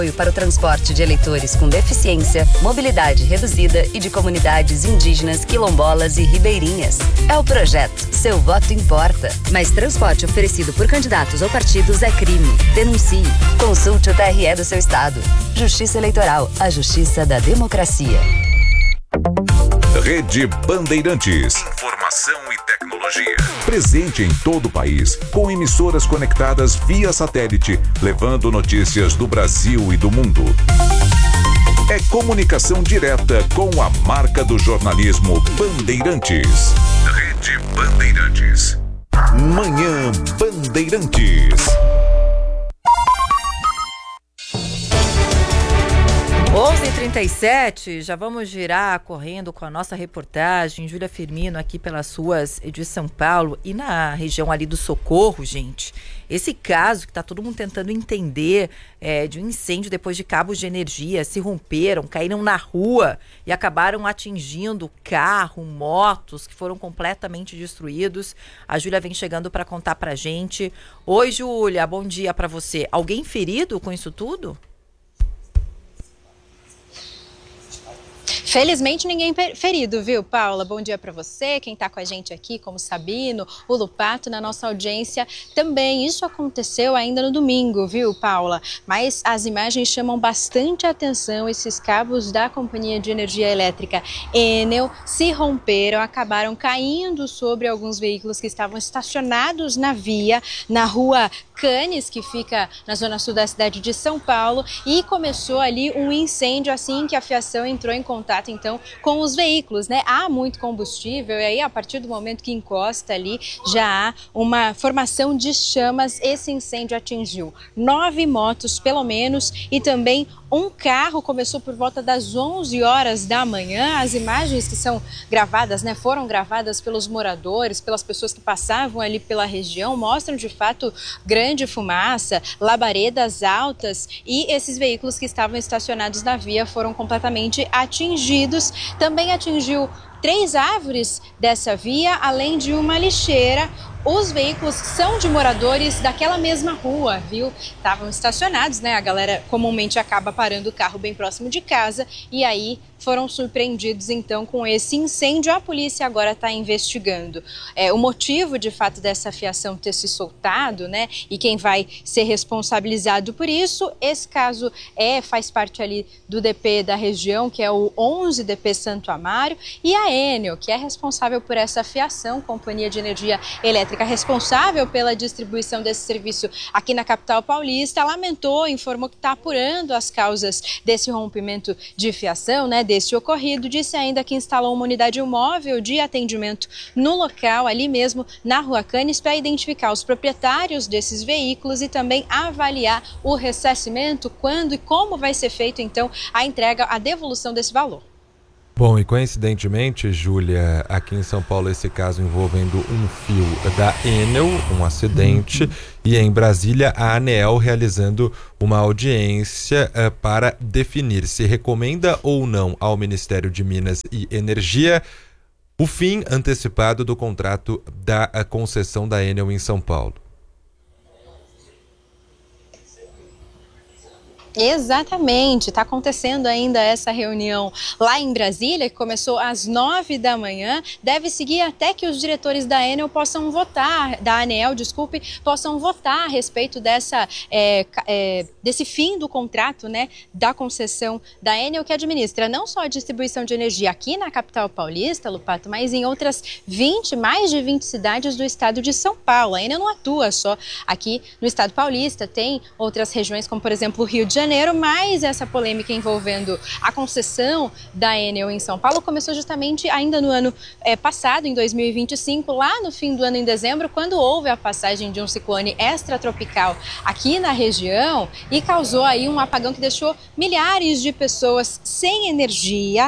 Apoio para o transporte de eleitores com deficiência, mobilidade reduzida e de comunidades indígenas, quilombolas e ribeirinhas. É o projeto Seu Voto Importa. Mas transporte oferecido por candidatos ou partidos é crime. Denuncie. Consulte o TRE do seu estado. Justiça Eleitoral, a justiça da democracia. Rede Bandeirantes. Informação e tecnologia. Presente em todo o país, com emissoras conectadas via satélite, levando notícias do Brasil e do mundo. É comunicação direta com a marca do jornalismo Bandeirantes. Rede Bandeirantes. Manhã Bandeirantes. 11h37, já vamos girar correndo com a nossa reportagem, Júlia Firmino, aqui pelas ruas de São Paulo e na região ali do Socorro, gente. Esse caso que está todo mundo tentando entender de um incêndio depois de cabos de energia se romperam, caíram na rua e acabaram atingindo carro, motos que foram completamente destruídos. A Júlia vem chegando para contar pra gente. Oi, Júlia, bom dia para você. Alguém ferido com isso tudo? Felizmente ninguém ferido, viu, Paula? Bom dia para você, quem está com a gente aqui, como Sabino, o Lupato, na nossa audiência também. Isso aconteceu ainda no domingo, viu, Paula? Mas as imagens chamam bastante atenção. Esses cabos da Companhia de Energia Elétrica Enel se romperam, acabaram caindo sobre alguns veículos que estavam estacionados na via, na rua Canes, que fica na zona sul da cidade de São Paulo, e começou ali um incêndio assim que a fiação entrou em contato então com os veículos, né? Há muito combustível e aí a partir do momento que encosta ali já há uma formação de chamas. Esse incêndio atingiu 9 motos pelo menos e também um carro. Começou por volta das 11 horas da manhã. As imagens que são gravadas, né, foram gravadas pelos moradores, pelas pessoas que passavam ali pela região, mostram de fato grande fumaça, labaredas altas, e esses veículos que estavam estacionados na via foram completamente atingidos. Também atingiu 3 árvores dessa via, além de uma lixeira. Os veículos são de moradores daquela mesma rua, viu? Estavam estacionados, né? A galera comumente acaba parando o carro bem próximo de casa e aí foram surpreendidos então com esse incêndio. A polícia agora está investigando o motivo de fato dessa fiação ter se soltado, né? E quem vai ser responsabilizado por isso. Esse caso faz parte ali do DP da região, que é o 11 DP Santo Amaro, e a Enel, que é responsável por essa fiação, Companhia de Energia Elétrica responsável pela distribuição desse serviço aqui na capital paulista, lamentou, informou que está apurando as causas desse rompimento de fiação, né, desse ocorrido. Disse ainda que instalou uma unidade móvel de atendimento no local, ali mesmo na Rua Canes, para identificar os proprietários desses veículos e também avaliar o ressarcimento, quando e como vai ser feito então a entrega, a devolução desse valor. Bom, e coincidentemente, Júlia, aqui em São Paulo esse caso envolvendo um fio da Enel, um acidente, e em Brasília a ANEEL realizando uma audiência para definir se recomenda ou não ao Ministério de Minas e Energia o fim antecipado do contrato da concessão da Enel em São Paulo. Exatamente, está acontecendo ainda essa reunião lá em Brasília, que começou às 9 da manhã, deve seguir até que os diretores da Enel possam votar, da ANEEL, possam votar a respeito desse fim do contrato, né, da concessão da Enel, que administra não só a distribuição de energia aqui na capital paulista, Lupato, mas em outras mais de 20 cidades do estado de São Paulo. A Enel não atua só aqui no estado paulista, tem outras regiões, como por exemplo o Rio de Janeiro, mas essa polêmica envolvendo a concessão da Enel em São Paulo começou justamente ainda no ano passado, em 2025, lá no fim do ano, em dezembro, quando houve a passagem de um ciclone extratropical aqui na região e causou aí um apagão que deixou milhares de pessoas sem energia.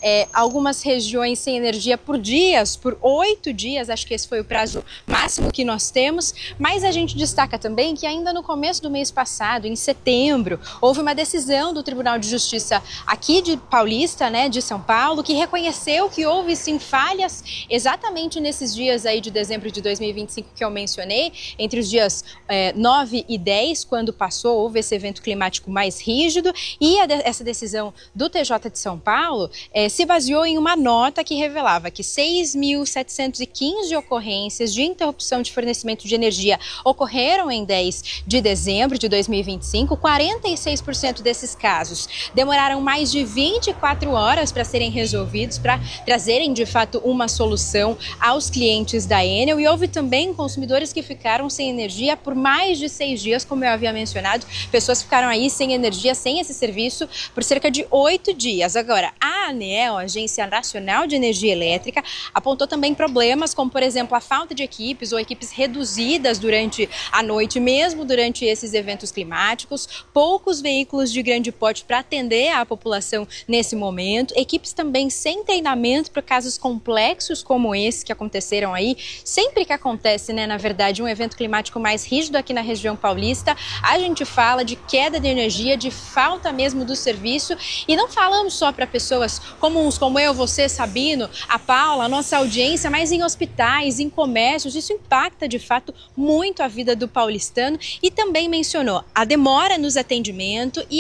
algumas regiões sem energia por dias, por 8 dias, acho que esse foi o prazo máximo que nós temos, mas a gente destaca também que ainda no começo do mês passado, em setembro, houve uma decisão do Tribunal de Justiça aqui de Paulista, né, de São Paulo, que reconheceu que houve sim falhas exatamente nesses dias aí de dezembro de 2025 que eu mencionei, entre os dias 9 e 10, quando houve esse evento climático mais rígido, e essa decisão do TJ de São Paulo se baseou em uma nota que revelava que 6.715 ocorrências de interrupção de fornecimento de energia ocorreram em 10 de dezembro de 2025. 46% desses casos demoraram mais de 24 horas para serem resolvidos, para trazerem de fato uma solução aos clientes da Enel, e houve também consumidores que ficaram sem energia por mais de 6 dias, como eu havia mencionado, pessoas ficaram aí sem energia, sem esse serviço, por cerca de 8 dias. Agora, a ANEEL, a Agência Nacional de Energia Elétrica, apontou também problemas como, por exemplo, a falta de equipes ou equipes reduzidas durante a noite, mesmo durante esses eventos climáticos, poucos veículos de grande porte para atender a população nesse momento, equipes também sem treinamento para casos complexos como esse que aconteceram aí. Sempre que acontece, né, na verdade, um evento climático mais rígido aqui na região paulista, a gente fala de queda de energia, de falta mesmo do serviço, e não falamos só para pessoas comuns como eu, você, Sabino, a Paula, a nossa audiência, mas em hospitais, em comércios. Isso impacta de fato muito a vida do paulistano, e também mencionou a demora nos atendimentos e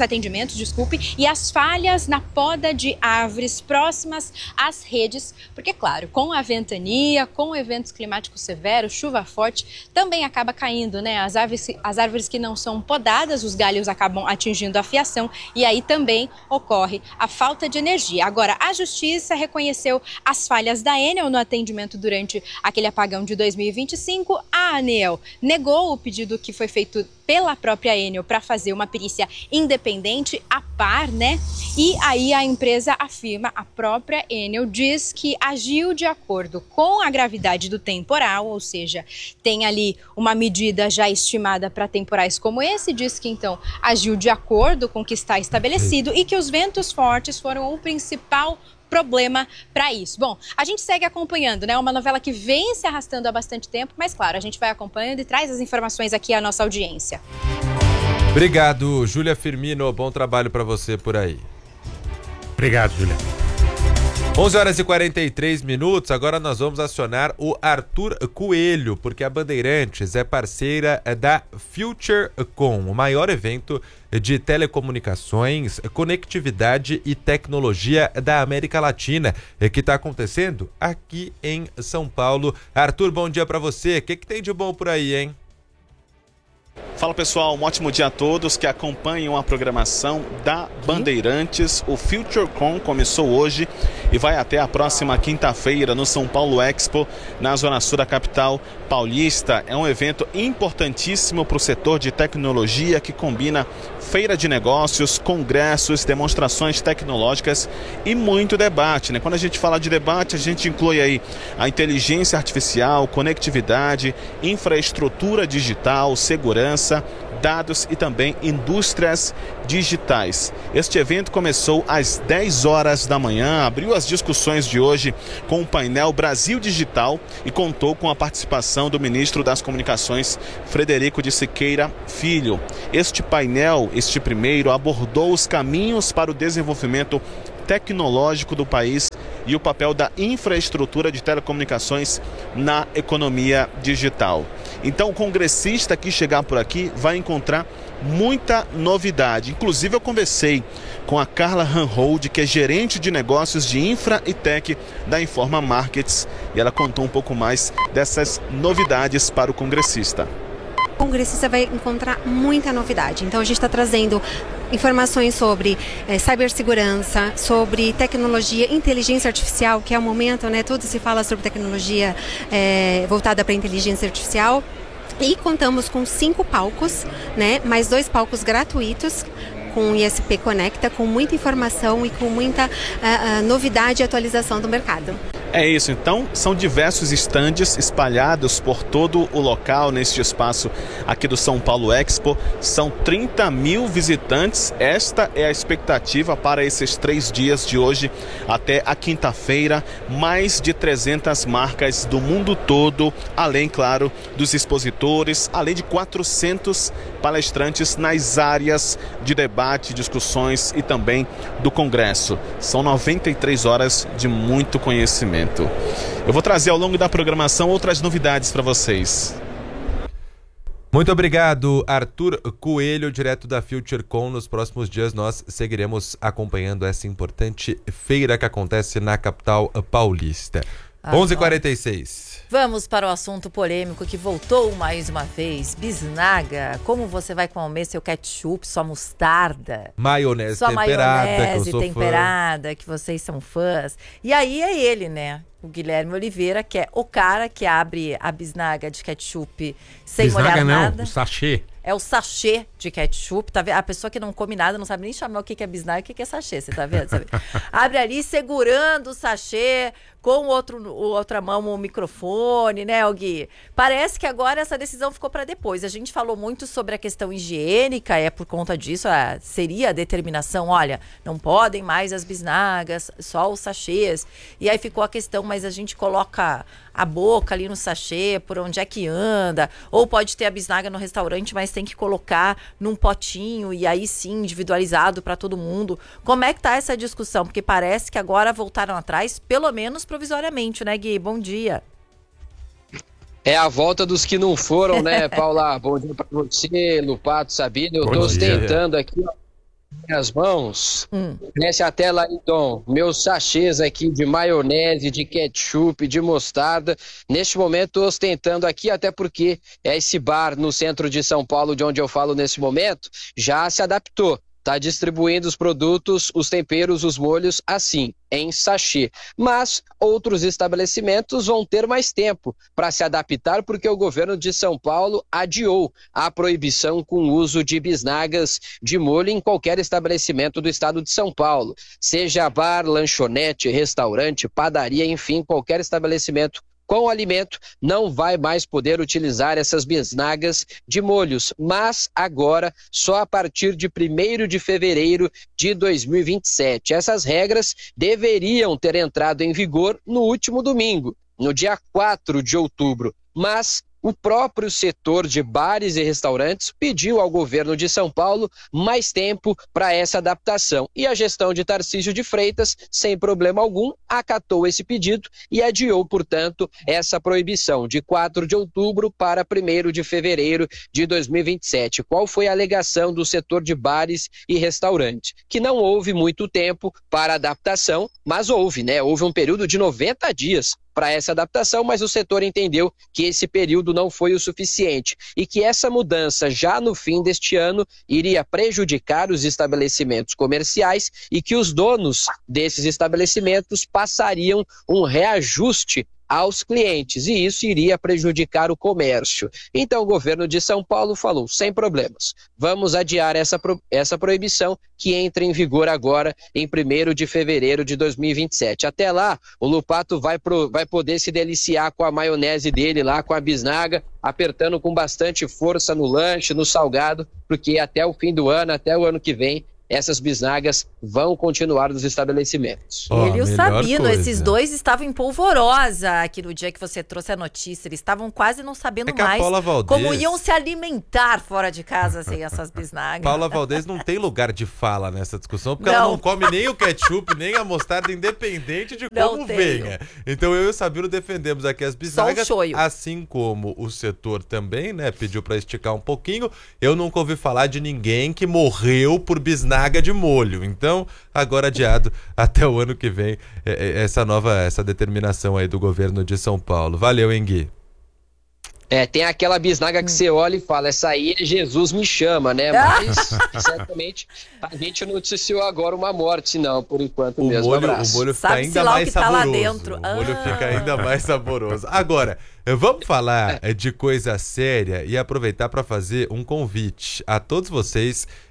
as falhas na poda de árvores próximas às redes, porque claro, com a ventania, com eventos climáticos severos, chuva forte, também acaba caindo, né? As árvores que não são podadas, os galhos acabam atingindo a fiação, e aí também ocorre a falta de energia. Agora, a Justiça reconheceu as falhas da Enel no atendimento durante aquele apagão de 2025. A ANEEL negou o pedido que foi feito pela própria Enel para fazer uma perícia independente a par, né? E aí a empresa afirma, a própria Enel diz que agiu de acordo com a gravidade do temporal, ou seja, tem ali uma medida já estimada para temporais como esse, diz que então agiu de acordo com o que está estabelecido e que os ventos fortes foram o principal problema para isso. Bom, a gente segue acompanhando, né? Uma novela que vem se arrastando há bastante tempo, mas claro, a gente vai acompanhando e traz as informações aqui à nossa audiência. Obrigado, Júlia Firmino. Bom trabalho para você por aí. Obrigado, Júlia. 11h43, agora nós vamos acionar o Arthur Coelho, porque a Bandeirantes é parceira da FutureCon, o maior evento de telecomunicações, conectividade e tecnologia da América Latina, que está acontecendo aqui em São Paulo. Arthur, bom dia para você. O que tem de bom por aí, hein? Fala pessoal, um ótimo dia a todos que acompanham a programação da Bandeirantes. O FutureCon começou hoje e vai até a próxima quinta-feira no São Paulo Expo, na zona sul da capital paulista. É um evento importantíssimo para o setor de tecnologia que combina feira de negócios, congressos, demonstrações tecnológicas e muito debate, né? Quando a gente fala de debate, a gente inclui aí a inteligência artificial, conectividade, infraestrutura digital, segurança, dados e também indústrias digitais. Este evento começou às 10 horas da manhã, abriu as discussões de hoje com o painel Brasil Digital e contou com a participação do ministro das Comunicações, Frederico de Siqueira Filho. Este painel, este primeiro, abordou os caminhos para o desenvolvimento tecnológico do país e o papel da infraestrutura de telecomunicações na economia digital. Então, o congressista que chegar por aqui vai encontrar muita novidade. Inclusive, eu conversei com a Carla Hanhold, que é gerente de negócios de infra e tech da Informa Markets, e ela contou um pouco mais dessas novidades para o congressista. O congressista vai encontrar muita novidade. Então, a gente está trazendo informações sobre cibersegurança, sobre tecnologia, inteligência artificial, que é o momento, né? Tudo se fala sobre tecnologia voltada para a inteligência artificial. E contamos com 5 palcos, né? Mais 2 palcos gratuitos, com o ISP Conecta, com muita informação e com muita novidade e atualização do mercado. É isso, então são diversos estandes espalhados por todo o local neste espaço aqui do São Paulo Expo. São 30 mil visitantes, esta é a expectativa para esses 3 dias de hoje até a quinta-feira. Mais de 300 marcas do mundo todo, além, claro, dos expositores, além de 400 palestrantes nas áreas de debate, discussões e também do Congresso. São 93 horas de muito conhecimento. Eu vou trazer ao longo da programação outras novidades para vocês. Muito obrigado, Arthur Coelho, direto da FutureCon. Nos próximos dias nós seguiremos acompanhando essa importante feira que acontece na capital paulista. 11h46. Vamos para o assunto polêmico que voltou mais uma vez. Bisnaga, como você vai comer seu ketchup, sua mostarda? Maionese sua temperada, maionese que eu sou temperada, que vocês são fãs. E aí é ele, né? O Guilherme Oliveira, que é o cara que abre a bisnaga de ketchup sem molhar nada. Não, o sachê. É o sachê de ketchup, tá vendo? A pessoa que não come nada não sabe nem chamar o que é bisnaga e o que é sachê, você tá vendo? Abre ali segurando o sachê, com outra mão o microfone, né, Gui? Parece que agora essa decisão ficou para depois. A gente falou muito sobre a questão higiênica, por conta disso, seria a determinação, olha, não podem mais as bisnagas, só os sachês. E aí ficou a questão, mas a gente coloca a boca ali no sachê, por onde é que anda, ou pode ter a bisnaga no restaurante, mas tem que colocar num potinho e aí sim, individualizado para todo mundo. Como é que tá essa discussão? Porque parece que agora voltaram atrás, pelo menos provisoriamente, né, Gui? Bom dia. É a volta dos que não foram, né, Paula? Bom dia para você, Lupato, Sabino. Eu tô ostentando aqui, ó, minhas mãos. Nesse a tela aí, Dom. Meus sachês aqui de maionese, de ketchup, de mostarda. Neste momento, tô ostentando aqui, até porque esse bar no centro de São Paulo, de onde eu falo nesse momento, já se adaptou. Está distribuindo os produtos, os temperos, os molhos, assim, em sachê. Mas outros estabelecimentos vão ter mais tempo para se adaptar, porque o governo de São Paulo adiou a proibição com o uso de bisnagas de molho em qualquer estabelecimento do estado de São Paulo. Seja bar, lanchonete, restaurante, padaria, enfim, qualquer estabelecimento com o alimento não vai mais poder utilizar essas bisnagas de molhos, mas agora só a partir de 1º de fevereiro de 2027. Essas regras deveriam ter entrado em vigor no último domingo, no dia 4 de outubro, mas o próprio setor de bares e restaurantes pediu ao governo de São Paulo mais tempo para essa adaptação. E a gestão de Tarcísio de Freitas, sem problema algum, acatou esse pedido e adiou, portanto, essa proibição de 4 de outubro para 1º de fevereiro de 2027. Qual foi a alegação do setor de bares e restaurantes? Que não houve muito tempo para adaptação, mas houve, né? Houve um período de 90 dias para essa adaptação, mas o setor entendeu que esse período não foi o suficiente e que essa mudança já no fim deste ano iria prejudicar os estabelecimentos comerciais e que os donos desses estabelecimentos passariam um reajuste aos clientes, e isso iria prejudicar o comércio. Então o governo de São Paulo falou, sem problemas, vamos adiar essa proibição que entra em vigor agora em 1º de fevereiro de 2027. Até lá, o Lupato vai poder se deliciar com a maionese dele lá, com a bisnaga, apertando com bastante força no lanche, no salgado, porque até o fim do ano, até o ano que vem, essas bisnagas vão continuar nos estabelecimentos. Ele e o Sabino, esses dois estavam em polvorosa aqui no dia que você trouxe a notícia. Eles estavam quase não sabendo mais como iam se alimentar fora de casa sem essas bisnagas. Paula Valdez não tem lugar de fala nessa discussão, porque ela não come nem o ketchup, nem a mostarda, independente de como venha. Então eu e o Sabino defendemos aqui as bisnagas, assim como o setor também, né, pediu para esticar um pouquinho. Eu nunca ouvi falar de ninguém que morreu por bisnaga de molho. Então, agora adiado até o ano que vem essa determinação aí do governo de São Paulo. Valeu, hein, Gui? Tem aquela bisnaga que você olha e fala, essa aí Jesus me chama, né? Mas, certamente, a gente não noticiou agora uma morte, não, por enquanto mesmo. O molho fica ainda mais saboroso. Lá dentro. O molho fica ainda mais saboroso. Agora, vamos falar de coisa séria e aproveitar para fazer um convite a todos vocês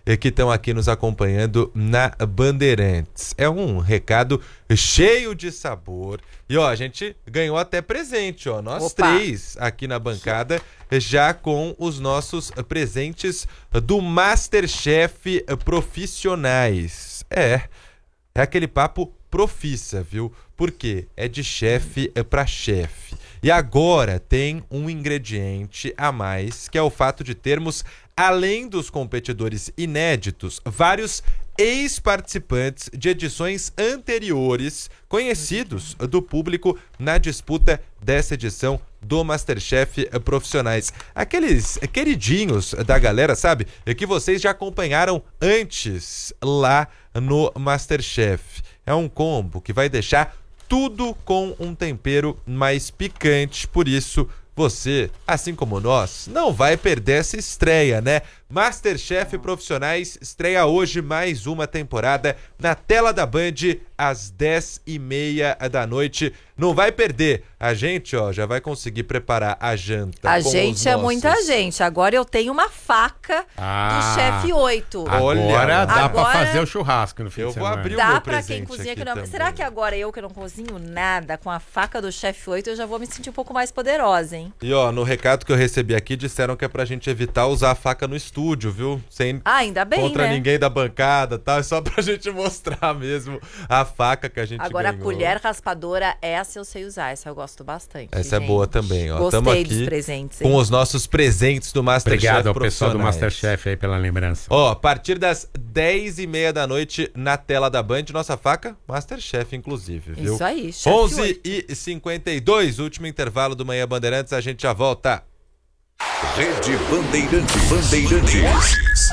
que estão aqui nos acompanhando na Bandeirantes. É um recado cheio de sabor. E ó, a gente ganhou até presente, ó. Nós três aqui na bancada, já com os nossos presentes do MasterChef Profissionais. É aquele papo profissa, viu? Porque é de chefe para chefe. E agora tem um ingrediente a mais, que é o fato de termos, além dos competidores inéditos, vários ex-participantes de edições anteriores, conhecidos do público na disputa dessa edição do MasterChef Profissionais. Aqueles queridinhos da galera, sabe? Que vocês já acompanharam antes lá no MasterChef. É um combo que vai deixar tudo com um tempero mais picante, por isso você, assim como nós, não vai perder essa estreia, né? MasterChef Profissionais estreia hoje mais uma temporada na tela da Band às 10h30 da noite. Não vai perder. A gente, ó, já vai conseguir preparar a janta. A gente é muita gente. Agora eu tenho uma faca do Chefe 8. Agora dá pra fazer o churrasco no fim de semana. Eu vou abrir o Dá meu pra quem presente cozinha aqui que não. também. Será que agora eu que não cozinho nada, com a faca do Chefe 8, eu já vou me sentir um pouco mais poderosa, hein? E ó, no recado que eu recebi aqui, disseram que é pra gente evitar usar a faca no estúdio, viu? Sem ainda bem, contra né? ninguém da bancada, tá? É só pra gente mostrar mesmo a faca que a gente Agora ganhou. a colher raspadora, essa eu sei usar, essa eu gosto bastante. Essa gente. é boa também, ó. Gostei Tamo aqui dos presentes, com hein? os nossos presentes do MasterChef. Obrigado ao pessoal do Profissionais. MasterChef aí pela lembrança. Ó, a partir das 10h30 da noite na tela da Band, nossa faca, MasterChef, inclusive, viu? Isso aí, Chefe 11h52, último intervalo do Manhã Bandeirantes, a gente já volta. Rede Bandeirantes.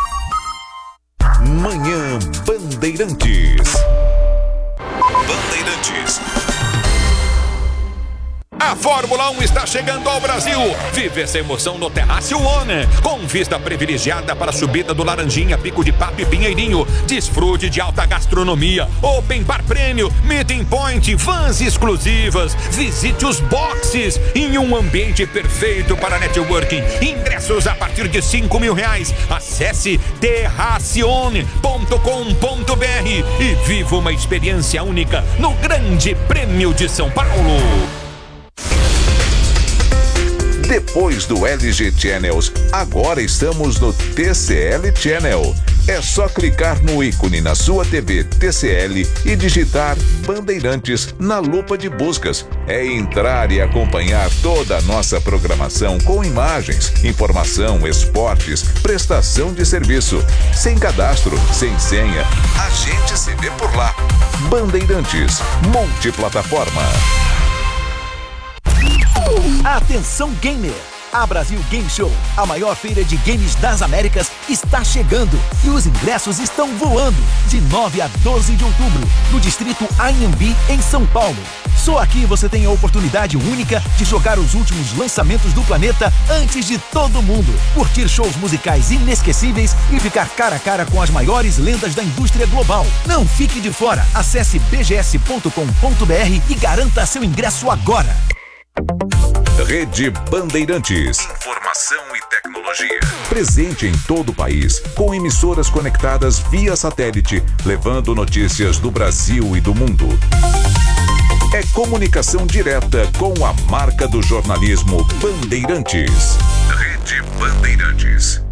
Manhã Bandeirantes. A Fórmula 1 está chegando ao Brasil. Vive essa emoção no Terrace One, com vista privilegiada para a subida do Laranjinha, Pico de Papo e Pinheirinho. Desfrute de alta gastronomia, open bar prêmio, meeting point, vans exclusivas. Visite os boxes em um ambiente perfeito para networking. Ingressos a partir de R$5.000. Acesse terraceone.com.br e viva uma experiência única no Grande Prêmio de São Paulo. Depois do LG Channels, agora estamos no TCL Channel. É só clicar no ícone na sua TV TCL e digitar Bandeirantes na lupa de buscas. É entrar e acompanhar toda a nossa programação com imagens, informação, esportes, prestação de serviço. Sem cadastro, sem senha, a gente se vê por lá. Bandeirantes, multiplataforma. Atenção gamer! A Brasil Game Show, a maior feira de games das Américas, está chegando e os ingressos estão voando. De 9 a 12 de outubro, no distrito Anhembi, em São Paulo. Só aqui você tem a oportunidade única de jogar os últimos lançamentos do planeta antes de todo mundo. Curtir shows musicais inesquecíveis e ficar cara a cara com as maiores lendas da indústria global. Não fique de fora. Acesse bgs.com.br e garanta seu ingresso agora. Rede Bandeirantes. Informação e tecnologia. Presente em todo o país, com emissoras conectadas via satélite, levando notícias do Brasil e do mundo. É comunicação direta com a marca do jornalismo Bandeirantes. Rede Bandeirantes.